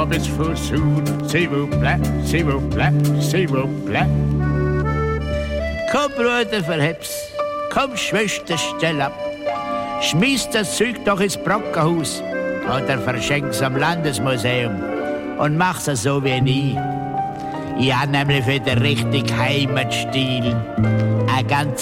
Hab's versucht, s'il vous plaît, s'il vous plaît, s'il vous plaît. Komm, Bruder, verheb's. Komm, Schwester, stell ab. Schmiss das Zeug doch ins Brockenhaus oder verschenk's am Landesmuseum und mach's so wie ich. Ich hab nämlich für den richtigen Heimatstil ein ganz